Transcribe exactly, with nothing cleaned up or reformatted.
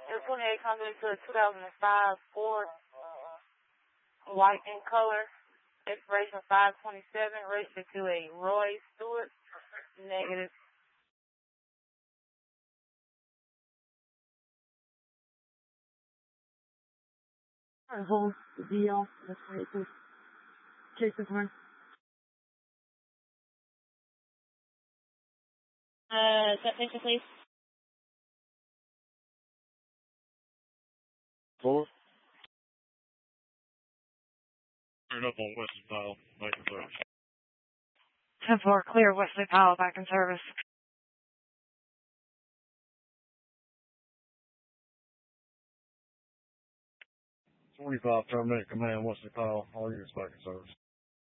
Air twenty-eight comes into a two thousand five Ford, white in color, expiration five twenty-seven, registered to a Roy Stewart, negative. Alright, hold the deal. Let's wait for check this one. Uh, submission, please. Four. Turn up on Wesley Powell, back in service. ten four, clear Wesley Powell, back in service. twenty-five, terminate command, Wesley Powell, all units back in service.